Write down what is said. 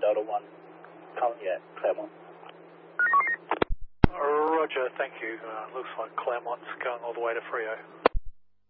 Delta 1, calling you at Claremont. Roger, thank you. Looks like Claremont's going all the way to Freo.